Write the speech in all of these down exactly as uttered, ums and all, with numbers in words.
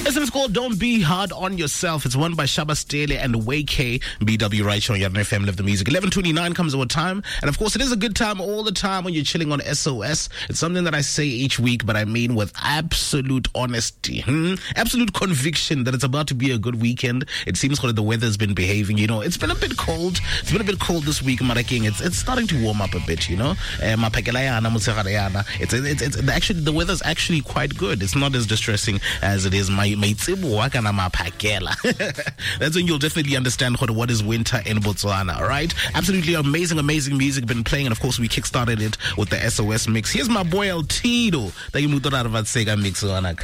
This is called Don't Be Hard on Yourself. It's won by Shaba Stele and Way K. B W right here on Yarn F M. Live the music. eleven twenty-nine comes our time. And of course, it is a good time all the time when you're chilling on S O S. It's something that I say each week, but I mean with absolute honesty. Hmm? Absolute conviction that it's about to be a good weekend. It seems like the weather's been behaving. You know, it's been a bit cold. It's been a bit cold this week, Maraking. It's it's starting to warm up a bit, you know. It's, it's, it's actually, the weather's actually quite good. It's not as distressing as it is my That's when you'll definitely understand what is winter in Botswana, right? Absolutely amazing, amazing music been playing, and of course we kickstarted it with the S O S mix. Here's my boy El Tito. Mix.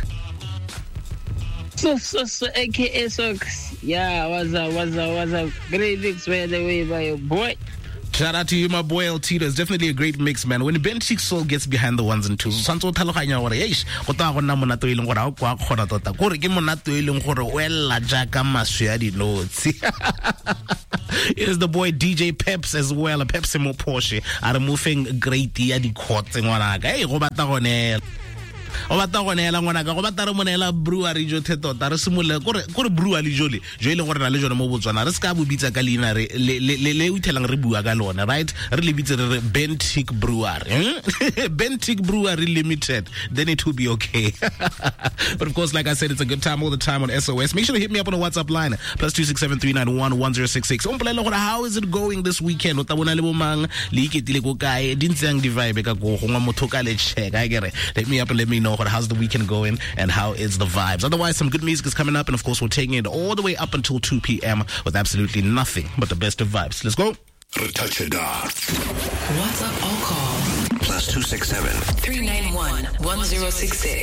So, so, so, A K A Socks. Yeah, was a, was a, was a great mix by the way by your boy. Shout out to you, my boy El Tito. It's definitely a great mix, man. When Ben Chick Soul gets behind the ones and twos, Santo Talokanya or Yesh, Kotagona Monato ilong or Aqua Horata, Korikimonato ilong or Wella Jaka Mashiadi notes. Here's the boy D J Peps as well, a Pepsi Mo Porsche. Are moving great Yadi Court in one aga. Hey, Robata Ronel. O batla go neela ngwana ka go batla re monela brewery jo theto ta re simole go re go re brewery jole jo ile gore na le jona mo Botswana re ska bo bitsa ka leina re le le uthelang re bua ka lona, right? Re le bitse re Bentic Brewery. Bentic Brewery Limited, then it will be okay. But of course, like I said, it's a good time all the time on S O S. Make sure to hit me up on a WhatsApp line plus two six seven three nine one one zero six six. How is it going this weekend? O tabona le bomang le iketile go kae dintsang di vibe ka go go motho ka le check. I get it. Let me up and let me know how's the weekend going and how is the vibes. Otherwise, some good music is coming up, and of course we're taking it all the way up until two p.m. with absolutely nothing but the best of vibes. Let's go. Retouch it up. WhatsApp or call plus two six seven three nine one one zero six six.